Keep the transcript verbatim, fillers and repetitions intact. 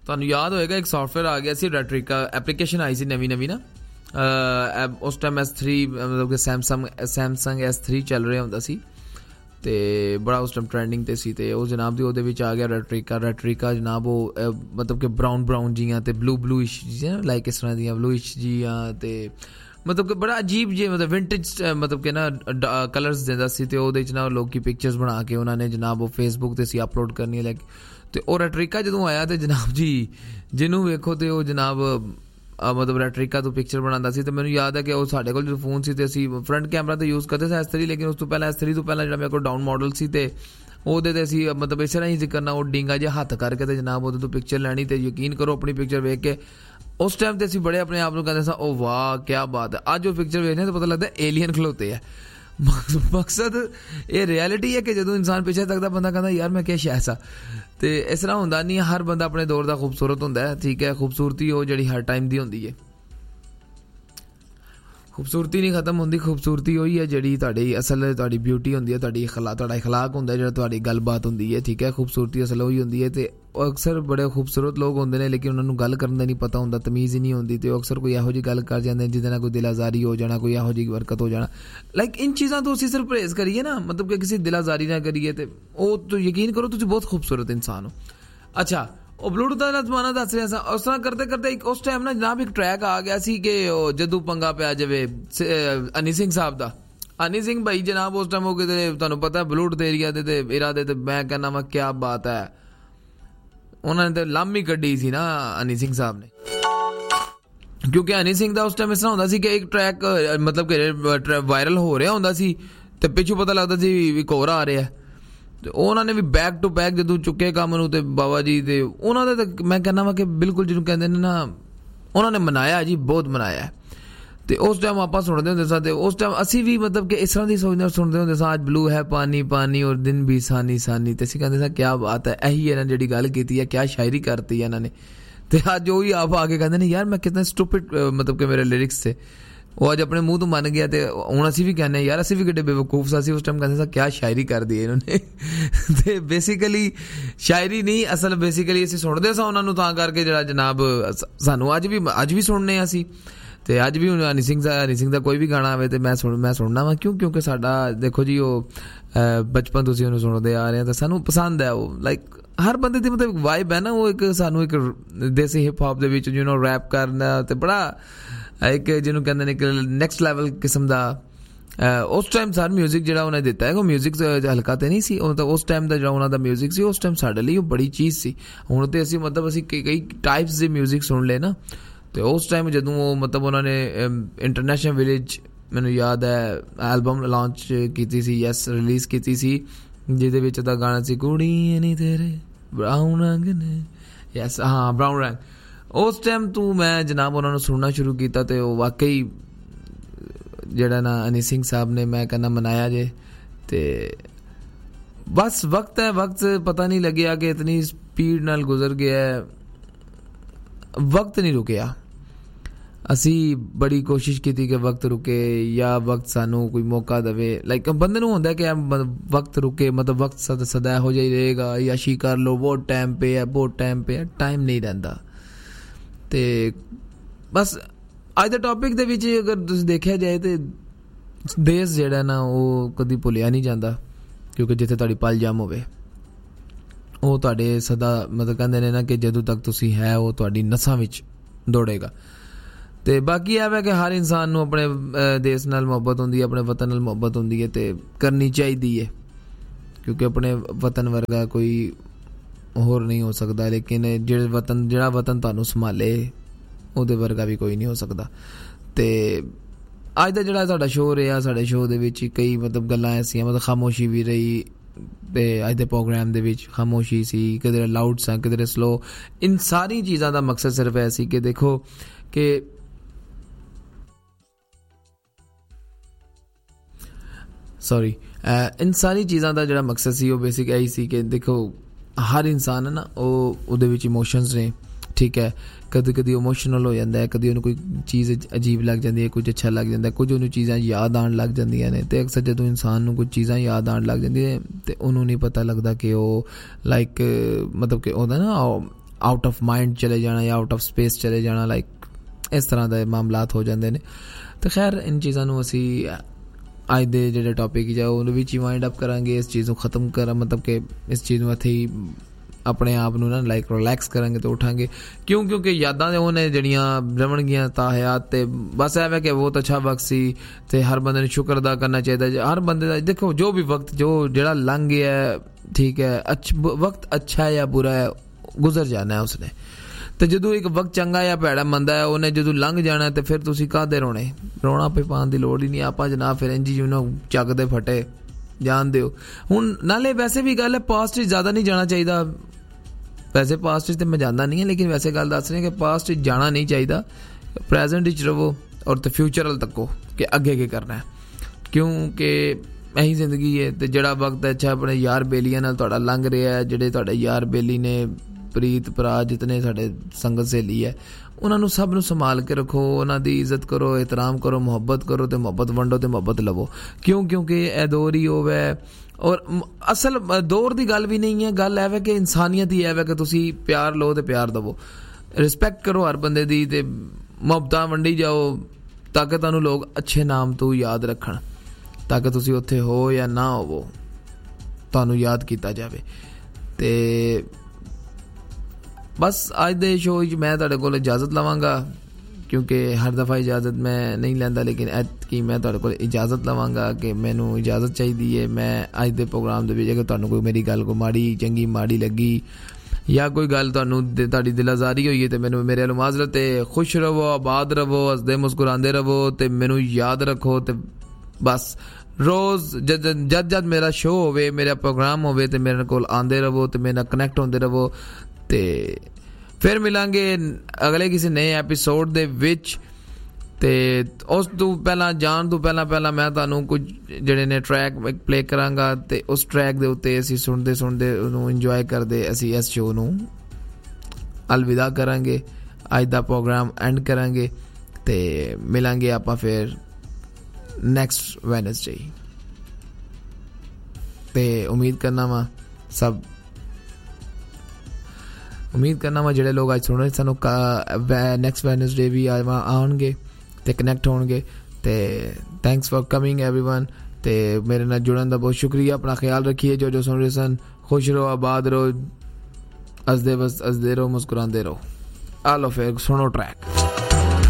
ਤੁਹਾਨੂੰ ਯਾਦ ਹੋਏਗਾ ਇੱਕ ਸੌਫਟਵੇਅਰ ਆ ਗਿਆ ਸੀ ਰੈਟਰੀਕਾ ਐਪਲੀਕੇਸ਼ਨ ਆਈ ਸੀ ਨਵੀਂ ਨਵੀਂ ਨਾ ਉਸ ਟਾਈਮ ਐਸ ਥ੍ਰੀ ਮਤਲਬ ਕਿ ਸੈਮਸੰਗ ਸੈਮਸੰਗ ਐਸ ਥ੍ਰੀ ਚੱਲ ਰਿਹਾ ਹੁੰਦਾ ਸੀ ਅਤੇ ਬੜਾ ਉਸ ਟਾਈਮ ਟਰੈਂਡਿੰਗ 'ਤੇ ਸੀ ਅਤੇ ਉਹ ਜਨਾਬ ਦੀ ਉਹਦੇ ਵਿੱਚ ਆ ਗਿਆ ਰੈਟਰੀਕਾ ਰੈਟਰੀਕਾ ਜਨਾਬ ਉਹ ਮਤਲਬ ਕਿ ਬਰਾਊਨ ਬਰਾਊਨ ਜੀਆਂ ਅਤੇ ਬਲੂ ਬਲੂਇਸ਼ ਜੀਆਂ ਲਾਈਕ ਇਸ ਤਰ੍ਹਾਂ ਦੀਆਂ ਬਲੂਇਸ਼ ਜੀਆਂ ਅਤੇ ਮਤਲਬ ਕਿ ਬੜਾ ਅਜੀਬ ਜਿਹੇ ਮਤਲਬ ਵਿੰਟੇਜ ਮਤਲਬ ਕਿ ਨਾ ਕਲਰਸ ਦਿੰਦਾ ਸੀ ਅਤੇ ਉਹਦੇ 'ਚ ਨਾ ਲੋਕ ਪਿਕਚਰਸ ਬਣਾ ਕੇ ਉਹਨਾਂ ਨੇ ਜਨਾਬ ਉਹ ਫੇਸਬੁੱਕ 'ਤੇ ਸੀ ਅਪਲੋਡ ਕਰਨੀ ਲਾਈਕ ਅਤੇ ਉਹ ਰੈਟਰੀਕਾ ਜਦੋਂ ਆਇਆ ਤਾਂ ਜਨਾਬ ਜੀ ਜਿਹਨੂੰ ਵੇਖੋ ਅਤੇ ਉਹ ਜਨਾਬ ਮਤਲਬ ਰੈਟਰੀਕਾ ਤੋਂ ਪਿਕਚਰ ਬਣਾਉਂਦਾ ਸੀ ਅਤੇ ਮੈਨੂੰ ਯਾਦ ਹੈ ਕਿ ਉਹ ਸਾਡੇ ਕੋਲ ਜਦੋਂ ਫੋਨ ਸੀ ਅਤੇ ਅਸੀਂ ਫਰੰਟ ਕੈਮਰਾ ਤਾਂ ਯੂਜ਼ ਕਰਦੇ ਸੀ ਐਸ ਥ੍ਰੀ ਲੇਕਿਨ ਉਸ ਤੋਂ ਪਹਿਲਾਂ ਐਸ ਥ੍ਰੀ ਤੋਂ ਪਹਿਲਾਂ ਜਿਹੜਾ ਮੇਰੇ ਕੋਲ ਡਾਊਨ ਮਾਡਲ ਸੀ ਅਤੇ ਉਹਦੇ 'ਤੇ ਅਸੀਂ ਮਤਲਬ ਇਸ ਤਰ੍ਹਾਂ ਹੀ ਕਰਨਾ ਉਹ ਡਿੰਗਾ ਜਿਹਾ ਹੱਥ ਕਰਕੇ ਅਤੇ ਜਨਾਬ ਉਹਦੇ ਤੋਂ ਪਿਕਚਰ ਲੈਣੀ ਅਤੇ ਯਕੀਨ ਕਰੋ ਆਪਣੀ ਪਿਕਚਰ ਵੇਖ ਕੇ ਉਸ ਟਾਈਮ 'ਤੇ ਅਸੀਂ ਬੜੇ ਆਪਣੇ ਆਪ ਨੂੰ ਕਹਿੰਦੇ ਸਾਂ ਉਹ ਵਾਹ ਕਿਆ ਬਾਤ ਹੈ। ਅੱਜ ਉਹ ਪਿਕਚਰ ਵੇਖਦੇ ਤਾਂ ਪਤਾ ਲੱਗਦਾ ਏਲੀਅਨ ਖਲੋਤੇ ਹੈ। ਮਕਸਦ ਇਹ ਰਿਐਲਿਟੀ ਹੈ ਕਿ ਜਦੋਂ ਇਨਸਾਨ ਪਿੱਛੇ ਤੱਕਦਾ ਬੰਦਾ ਕਹਿੰਦਾ ਯਾਰ ਮੈਂ ਕਿਹਾ ਸ਼ਾਇਦ ਸਾ ਅਤੇ ਇਸ ਤਰ੍ਹਾਂ ਹੁੰਦਾ ਨਹੀਂ ਹਰ ਬੰਦਾ ਆਪਣੇ ਦੌਰ ਦਾ ਖੂਬਸੂਰਤ ਹੁੰਦਾ ਹੈ ਠੀਕ ਹੈ। ਖੂਬਸੂਰਤੀ ਉਹ ਜਿਹੜੀ ਹਰ ਟਾਈਮ ਦੀ ਹੁੰਦੀ ਹੈ ਖੂਬਸੂਰਤੀ ਨਹੀਂ ਖਤਮ ਹੁੰਦੀ ਖੂਬਸੂਰਤੀ ਉਹੀ ਹੈ ਜਿਹੜੀ ਤੁਹਾਡੀ ਅਸਲ ਤੁਹਾਡੀ ਬਿਊਟੀ ਹੁੰਦੀ ਹੈ ਤੁਹਾਡੀ ਅਖਲਾ ਤੁਹਾਡਾ ਅਖਲਾਕ ਹੁੰਦਾ ਜਿਹੜਾ ਤੁਹਾਡੀ ਗੱਲਬਾਤ ਹੁੰਦੀ ਹੈ ਠੀਕ ਹੈ। ਖੂਬਸੂਰਤੀ ਅਸਲ ਉਹੀ ਹੁੰਦੀ ਹੈ ਅਤੇ ਉਹ ਅਕਸਰ ਬੜੇ ਖੂਬਸੂਰਤ ਲੋਕ ਹੁੰਦੇ ਨੇ ਲੇਕਿਨ ਉਹਨਾਂ ਨੂੰ ਗੱਲ ਕਰਨ ਦਾ ਨਹੀਂ ਪਤਾ ਹੁੰਦਾ ਤਮੀਜ਼ ਹੀ ਨਹੀਂ ਹੁੰਦੀ ਅਤੇ ਉਹ ਅਕਸਰ ਕੋਈ ਇਹੋ ਜਿਹੀ ਗੱਲ ਕਰ ਜਾਂਦੇ ਜਿਹਦੇ ਨਾਲ ਕੋਈ ਦਿਲ ਆਜ਼ਾਰੀ ਹੋ ਜਾਣਾ ਕੋਈ ਇਹੋ ਜਿਹੀ ਬਰਕਤ ਹੋ ਜਾਣਾ ਲਾਈਕ ਇਨ ਚੀਜ਼ਾਂ ਤੋਂ ਅਸੀਂ ਸਿਰਫ ਪਰਹੇਜ਼ ਕਰੀਏ ਨਾ ਮਤਲਬ ਕਿ ਕਿਸੇ ਦਿਲ ਆਜ਼ਾਰੀ ਨਾ ਕਰੀਏ ਅਤੇ ਉਹ ਤੋਂ ਯਕੀਨ ਕਰੋ ਤੁਸੀਂ ਬਹੁਤ ਖੂਬਸੂਰਤ ਇਨਸਾਨ ਹੋ। ਅੱਛਾ ਉਹ ਬਲੂਟੂਥ ਦਾ ਜ਼ਮਾਨਾ ਦੱਸ ਰਿਹਾ ਸਾਂ ਉਸ ਤਰ੍ਹਾਂ ਕਰਦੇ ਕਰਦੇ ਇੱਕ ਉਸ ਟਾਈਮ ਨਾ ਜਨਾਬ ਇੱਕ ਟਰੈਕ ਆ ਗਿਆ ਸੀ ਕਿ ਉਹ ਜਦੋਂ ਪੰਗਾ ਪਿਆ ਜਾਵੇ ਹਨੀ ਸਿੰਘ ਸਾਹਿਬ ਦਾ ਹਨੀ ਸਿੰਘ ਭਾਈ ਜਨਾਬ ਉਸ ਟਾਈਮ ਉਹ ਕਿਤੇ ਤੁਹਾਨੂੰ ਪਤਾ ਬਲੂਟੂਥ ਏਰੀਆ ਦੇ ਅਤੇ ਇਰਾਦੇ ਤੇ ਮੈਂ ਕਹਿੰਦਾ ਵਾ ਕਿਆ ਬਾਤ ਹੈ ਉਹਨਾਂ ਨੇ ਤਾਂ ਲਾਮੀ ਕੱਢੀ ਸੀ ਨਾ ਹਨੀ ਸਿੰਘ ਸਾਹਿਬ ਨੇ ਕਿਉਂਕਿ ਹਨੀ ਸਿੰਘ ਦਾ ਉਸ ਟਾਈਮ ਇਸ ਤਰ੍ਹਾਂ ਹੁੰਦਾ ਸੀ ਕਿ ਇੱਕ ਟਰੈਕ ਮਤਲਬ ਕਿ ਵਾਇਰਲ ਹੋ ਰਿਹਾ ਹੁੰਦਾ ਸੀ ਅਤੇ ਪਿੱਛੋਂ ਪਤਾ ਲੱਗਦਾ ਸੀ ਵੀ ਇੱਕ ਹੋਰ ਆ ਰਿਹਾ ਅਤੇ ਉਹਨਾਂ ਨੇ ਵੀ ਬੈਕ ਟੂ ਬੈਕ ਜਦੋਂ ਚੁੱਕੇ ਕੰਮ ਨੂੰ ਅਤੇ ਬਾਬਾ ਜੀ ਅਤੇ ਉਹਨਾਂ ਦੇ ਤਾਂ ਮੈਂ ਕਹਿੰਦਾ ਵਾ ਕਿ ਬਿਲਕੁਲ ਜਿਹਨੂੰ ਕਹਿੰਦੇ ਨੇ ਨਾ ਉਹਨਾਂ ਨੇ ਮਨਾਇਆ ਜੀ ਬਹੁਤ ਮਨਾਇਆ ਅਤੇ ਉਸ ਟਾਈਮ ਆਪਾਂ ਸੁਣਦੇ ਹੁੰਦੇ ਸਾਂ ਅਤੇ ਉਸ ਟਾਈਮ ਅਸੀਂ ਵੀ ਮਤਲਬ ਕਿ ਇਸ ਤਰ੍ਹਾਂ ਦੀ ਸੋਚਦੇ ਸੁਣਦੇ ਹੁੰਦੇ ਸਾਂ ਅੱਜ ਬਲੂ ਹੈ ਪਾਣੀ ਪਾਣੀ ਔਰ ਦਿਨ ਵੀ ਸਾਨੀ ਸਾਨੀ ਅਤੇ ਅਸੀਂ ਕਹਿੰਦੇ ਸਾਂ ਕਿਆ ਬਾਤ ਹੈ ਇਹੀ ਇਹਨਾਂ ਜਿਹੜੀ ਗੱਲ ਕੀਤੀ ਹੈ ਕਿਆ ਸ਼ਾਇਰੀ ਕਰਤੀ ਹੈ ਇਹਨਾਂ ਨੇ ਅਤੇ ਅੱਜ ਉਹੀ ਆਪ ਆ ਕੇ ਕਹਿੰਦੇ ਨੇ ਯਾਰ ਮੈਂ ਕਿਤਨਾ ਸਟੂਪਿਡ ਮਤਲਬ ਕਿ ਮੇਰੇ ਲਿਰਿਕਸ ਥੇ ਉਹ ਅੱਜ ਆਪਣੇ ਮੂੰਹ ਤੋਂ ਮੰਨ ਗਿਆ ਅਤੇ ਹੁਣ ਅਸੀਂ ਵੀ ਕਹਿੰਦੇ ਯਾਰ ਅਸੀਂ ਵੀ ਕਿੱਡੇ ਬੇਵਕੂਫ ਸਾਂ ਅਸੀਂ ਉਸ ਟਾਈਮ ਕਹਿੰਦੇ ਸਾਂ ਕਿਆ ਸ਼ਾਇਰੀ ਕਰਦੀ ਹੈ ਇਹਨਾਂ ਨੇ ਅਤੇ ਬੇਸਿਕਲੀ ਸ਼ਾਇਰੀ ਨਹੀਂ ਅਸਲ ਬੇਸਿਕਲੀ ਅਸੀਂ ਸੁਣਦੇ ਸਾਂ ਉਹਨਾਂ ਨੂੰ ਤਾਂ ਕਰਕੇ ਜਿਹੜਾ ਜਨਾਬ ਸਾਨੂੰ ਅੱਜ ਵੀ ਅੱਜ ਵੀ ਸੁਣਨੇ ਹਾਂ ਅਸੀਂ ਅਤੇ ਅੱਜ ਵੀ ਹੁਣ ਹਨੀ ਸਿੰਘ ਦਾ ਹਨੀ ਸਿੰਘ ਦਾ ਕੋਈ ਵੀ ਗਾਣਾ ਆਵੇ ਅਤੇ ਮੈਂ ਸੁਣ ਮੈਂ ਸੁਣਨਾ ਵਾ ਕਿਉਂ ਕਿਉਂਕਿ ਸਾਡਾ ਦੇਖੋ ਜੀ ਉਹ ਬਚਪਨ ਤੁਸੀਂ ਉਹਨੂੰ ਸੁਣਦੇ ਆ ਰਹੇ ਹੋ ਤਾਂ ਸਾਨੂੰ ਪਸੰਦ ਹੈ ਉਹ ਲਾਈਕ ਹਰ ਬੰਦੇ ਦੀ ਮਤਲਬ ਵਾਈਬ ਹੈ ਨਾ ਉਹ ਇੱਕ ਸਾਨੂੰ ਇੱਕ ਦੇਸੀ ਹਿਪ ਹੋਪ ਦੇ ਵਿੱਚ ਯੂ ਨੋ ਰੈਪ ਕਰਨਾ ਅਤੇ ਬੜਾ ਇੱਕ ਜਿਹਨੂੰ ਕਹਿੰਦੇ ਨੇ ਇੱਕ ਨੈਕਸਟ ਲੈਵਲ ਕਿਸਮ ਦਾ ਉਸ ਟਾਈਮ ਸਰ ਮਿਊਜ਼ਿਕ ਜਿਹੜਾ ਉਹਨੇ ਦਿੱਤਾ ਹੈ ਉਹ ਮਿਊਜ਼ਿਕ ਹਲਕਾ ਤਾਂ ਨਹੀਂ ਸੀ ਉਹ ਤਾਂ ਉਸ ਟਾਈਮ ਦਾ ਜਿਹੜਾ ਉਹਨਾਂ ਦਾ ਮਿਊਜ਼ਿਕ ਸੀ ਉਸ ਟਾਈਮ ਸਾਡੇ ਲਈ ਉਹ ਬੜੀ ਚੀਜ਼ ਸੀ। ਹੁਣ ਤਾਂ ਅਸੀਂ ਮਤਲਬ ਅਸੀਂ ਕਈ ਕਈ ਟਾਈਪਸ ਦੇ ਮਿਊਜ਼ਿਕ ਸੁਣ ਲਏ ਨਾ ਅਤੇ ਉਸ ਟਾਈਮ ਜਦੋਂ ਉਹ ਮਤਲਬ ਉਹਨਾਂ ਨੇ ਇੰਟਰਨੈਸ਼ਨਲ ਵਿਲੇਜ ਮੈਨੂੰ ਯਾਦ ਹੈ ਐਲਬਮ ਲਾਂਚ ਕੀਤੀ ਸੀ ਯੈਸ ਰਿਲੀਜ਼ ਕੀਤੀ ਸੀ ਜਿਹਦੇ ਵਿੱਚ ਦਾ ਗਾਣਾ ਸੀ ਕੁੜੀ ਨਹੀਂ ਤੇਰੇ ਬਰਾਊਨ ਰੰਗ ਨੇ ਯੈਸ ਹਾਂ ਬਰਾਊਨ ਰੰਗ ਉਸ ਟਾਈਮ ਤੋਂ ਮੈਂ ਜਨਾਬ ਉਹਨਾਂ ਨੂੰ ਸੁਣਨਾ ਸ਼ੁਰੂ ਕੀਤਾ ਅਤੇ ਉਹ ਵਾਕਈ ਜਿਹੜਾ ਨਾ ਹਨੀ ਸਿੰਘ ਸਾਹਿਬ ਨੇ ਮੈਂ ਕਹਿੰਦਾ ਮਨਾਇਆ ਜੇ ਅਤੇ ਬਸ ਵਕਤ ਹੈ ਵਕਤ ਪਤਾ ਨਹੀਂ ਲੱਗਿਆ ਕਿ ਇਤਨੀ ਸਪੀਡ ਨਾਲ ਗੁਜ਼ਰ ਗਿਆ ਵਕਤ ਨਹੀਂ ਰੁਕਿਆ ਅਸੀਂ ਬੜੀ ਕੋਸ਼ਿਸ਼ ਕੀਤੀ ਕਿ ਵਕਤ ਰੁਕੇ ਜਾਂ ਵਕਤ ਸਾਨੂੰ ਕੋਈ ਮੌਕਾ ਦੇਵੇ ਲਾਈਕ ਬੰਦੇ ਨੂੰ ਹੁੰਦਾ ਕਿ ਵਕਤ ਰੁਕੇ ਮਤਲਬ ਵਕਤ ਸਦਾ ਸਦਾ ਇਹੋ ਜਿਹਾ ਹੀ ਰਹੇਗਾ ਯਾਸ਼ੀ ਕਰ ਲਓ ਬਹੁਤ ਟਾਈਮ ਪੇ ਹੈ ਬਹੁਤ ਟਾਈਮ ਪੇ ਹੈ ਟਾਈਮ ਨਹੀਂ ਰਹਿੰਦਾ ਅਤੇ ਬਸ ਅੱਜ ਦੇ ਟੋਪਿਕ ਦੇ ਵਿੱਚ ਅਗਰ ਤੁਸੀਂ ਦੇਖਿਆ ਜਾਏ ਤਾਂ ਦੇਸ਼ ਜਿਹੜਾ ਨਾ ਉਹ ਕਦੀ ਭੁੱਲਿਆ ਨਹੀਂ ਜਾਂਦਾ ਕਿਉਂਕਿ ਜਿੱਥੇ ਤੁਹਾਡੀ ਪਲ ਜੰਮ ਹੋਵੇ ਉਹ ਤੁਹਾਡੇ ਸਦਾ ਮਤਲਬ ਕਹਿੰਦੇ ਨੇ ਨਾ ਕਿ ਜਦੋਂ ਤੱਕ ਤੁਸੀਂ ਹੈ ਉਹ ਤੁਹਾਡੀ ਨਸਾਂ ਵਿੱਚ ਦੌੜੇਗਾ। ਅਤੇ ਬਾਕੀ ਇਹ ਹੈ ਕਿ ਹਰ ਇਨਸਾਨ ਨੂੰ ਆਪਣੇ ਦੇਸ਼ ਨਾਲ ਮੁਹੱਬਤ ਹੁੰਦੀ ਹੈ ਆਪਣੇ ਵਤਨ ਨਾਲ ਮੁਹੱਬਤ ਹੁੰਦੀ ਹੈ ਅਤੇ ਕਰਨੀ ਚਾਹੀਦੀ ਹੈ ਕਿਉਂਕਿ ਆਪਣੇ ਵਤਨ ਵਰਗਾ ਕੋਈ ਹੋਰ ਨਹੀਂ ਹੋ ਸਕਦਾ ਲੇਕਿਨ ਜਿਹੜੇ ਵਤਨ ਜਿਹੜਾ ਵਤਨ ਤੁਹਾਨੂੰ ਸੰਭਾਲੇ ਉਹਦੇ ਵਰਗਾ ਵੀ ਕੋਈ ਨਹੀਂ ਹੋ ਸਕਦਾ। ਅਤੇ ਅੱਜ ਦਾ ਜਿਹੜਾ ਸਾਡਾ ਸ਼ੋਅ ਰਿਹਾ ਸਾਡੇ ਸ਼ੋਅ ਦੇ ਵਿੱਚ ਕਈ ਮਤਲਬ ਗੱਲਾਂ ਐਸੀਆਂ ਮਤਲਬ ਖਾਮੋਸ਼ੀ ਵੀ ਰਹੀ ਅਤੇ ਅੱਜ ਦੇ ਪ੍ਰੋਗਰਾਮ ਦੇ ਵਿੱਚ ਖਾਮੋਸ਼ੀ ਸੀ ਕਿਧਰੇ ਲਾਊਡ ਸਾਂ ਕਿਧਰੇ ਸਲੋ ਇਨ ਸਾਰੀ ਚੀਜ਼ਾਂ ਦਾ ਮਕਸਦ ਸਿਰਫ ਇਹ ਸੀ ਕਿ ਦੇਖੋ ਕਿ ਸੌਰੀ ਇਨ ਸਾਰੀ ਚੀਜ਼ਾਂ ਦਾ ਜਿਹੜਾ ਮਕਸਦ ਸੀ ਉਹ ਬੇਸਿਕ ਇਹੀ ਸੀ ਕਿ ਦੇਖੋ ਹਰ ਇਨਸਾਨ ਹੈ ਨਾ ਉਹ ਉਹਦੇ ਵਿੱਚ ਇਮੋਸ਼ਨਸ ਨੇ ਠੀਕ ਹੈ ਕਦੇ ਕਦੇ ਇਮੋਸ਼ਨਲ ਹੋ ਜਾਂਦਾ ਹੈ ਕਦੇ ਉਹਨੂੰ ਕੋਈ ਚੀਜ਼ ਅਜੀਬ ਲੱਗ ਜਾਂਦੀ ਹੈ ਕੁਝ ਅੱਛਾ ਲੱਗ ਜਾਂਦਾ ਕੁਝ ਉਹਨੂੰ ਚੀਜ਼ਾਂ ਯਾਦ ਆਉਣ ਲੱਗ ਜਾਂਦੀਆਂ ਨੇ ਅਤੇ ਅਕਸਰ ਜਦੋਂ ਇਨਸਾਨ ਨੂੰ ਕੁਝ ਚੀਜ਼ਾਂ ਯਾਦ ਆਉਣ ਲੱਗ ਜਾਂਦੀਆਂ ਅਤੇ ਉਹਨੂੰ ਨਹੀਂ ਪਤਾ ਲੱਗਦਾ ਕਿ ਉਹ ਲਾਈਕ ਮਤਲਬ ਕਿ ਉਹਦਾ ਨਾ आउट ऑफ माइंड चले जाना या आउट ऑफ स्पेस चले जाना, लाइक इस तरह के मामलात हो जाते हैं। तो खैर इन चीज़ों को असी अज के जो टॉपिक है वो ही वाइंड अप करांगे, इस चीज़ को ख़त्म कर मतलब कि इस चीज़ में इत्थे अपने आप को ना लाइक रिलैक्स करांगे तो उठांगे, क्यों क्योंकि यादां ने उन्हें जड़ियाँ रमन गया ताहयात ते बस है कि बहुत अच्छा वक्त सी ते हर बंदे ने शुक्र अदा करना चाहिए। हर बंदे का देखो जो भी वक्त जो जड़ा लंघ गया है, ठीक है, अच्छा वक्त अच्छा है या बुरा है गुजर जाना है उसने। तो जो एक वक्त चंगा या भैड़ा मंदा है उन्हें जो लंघ जाना है तो फिर तुसी काहदे रोने, रोना पे पाने की लोड़ ही नहीं। आप जनाब फिर इंज जी चकदे फटे जान दो हुण। नाले वैसे भी गल है पास्ट ज़्यादा नहीं जाना चाहिए, वैसे पास्ट तो मैं जाना नहीं है लेकिन वैसे गल दस रहे कि पास्ट जाना नहीं चाहिए, प्रेजेंट च रवो और तो फ्यूचर वाल तको कि अगे के करना है, क्योंकि यही जिंदगी है। तो जड़ा वक्त अच्छा अपने यार बेलियां नाल तुहाडा लंघ रहा है, जिहड़े तुहाडे यार बेली ने प्रीत भरा जितने साडे संगत सहेली है उन्होंने सब संभाल के रखो, उन्होंने इज्जत करो, एहतराम करो, मुहब्बत करो, तो मुहब्बत वंडो तो मुहब्बत लवो, क्यों क्योंकि यह दौर ही होवे। और असल दौर की गल भी नहीं है, गल है कि इंसानियत ही है कि तुसी प्यार लो तो प्यार दवो, रिस्पैक्ट करो हर बंदे दी, ते मुहब्बतां वंडी जाओ ताकि तुहानू लोग अच्छे नाम तो याद रखण, ताकि तुसी उत्थे हो या ना होवो तुहानू याद किया जाए। ते बस अज दे शो मैं तुहाडे कोल इजाजत लवांगा, क्योंकि हर दफ़ा इजाजत मैं नहीं लैंदा, लेकिन ऐतकी मैं तुहाडे कोल इजाजत लवांगा कि मैनू इजाजत चाहिए है। मैं अज दे प्रोग्राम दे विच अगर तुहानू कोई मेरी गल को माड़ी चंगी माड़ी लगी या कोई गल तुहानू तुहाडी दिलाजारी होई है तो मैनू मेरे अल्ल माजरत है। खुश रवो, आबाद रवो, हसदे मुस्कुरांदे रवो, तो मैनू याद रखो। तो बस रोज़ जद जद जद मेरा शो होवे, मेरा प्रोग्राम होवे तो मेरे कोल आंदे रवो, तो मेरे नाल कनैक्ट होंदे रवो। ते फिर मिलांगे अगले किसी नए एपीसोड दे विच। ते उस तो पहला जान तो पहला पहला मैं तुहानू कुछ जिहड़े ने ट्रैक प्ले करांगा, ते उस ट्रैक दे उत्ते असीं सुनदे सुनदे उहनूं इंजॉय करदे असीं इस शो नूं अलविदा करांगे, अज दा प्रोग्राम एंड करांगे। ते मिलांगे आपां फिर नैक्सट वैनसडे। ते उम्मीद करना वा सब उम्मीद करना वा ਜਿਹੜੇ लोग ਅੱਜ सुन रहे ਸਾਨੂੰ नैक्सट वैनसडे भी आउणगे ते कनैक्ट होणगे। ते थैंक्स फॉर कमिंग एवरीवन। ते मेरे नाल जुड़न दा बहुत शुक्रिया। अपना ख्याल रखिए। जो जो सुन रहे सन खुश रहो, आबाद रहो, हसदे बस हसदे रहो, मुस्कुरांदे रहो। आ लो फिर सुनो ट्रैक।